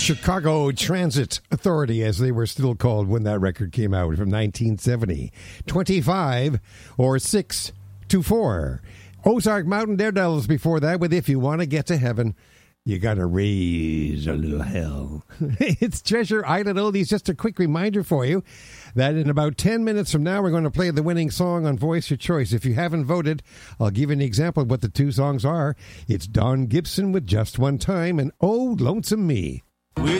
Chicago Transit Authority, as they were still called when that record came out, from 1970. 25 or 6 to 4. Ozark Mountain Daredevils before that with If You Want to Get to Heaven, You Gotta Raise a Little Hell. It's Treasure Island Oldies. Just a quick reminder for you that in about 10 minutes from now, we're going to play the winning song on Voice Your Choice. If you haven't voted, I'll give you an example of what the two songs are. It's Don Gibson with Just One Time and Oh, Lonesome Me. Wish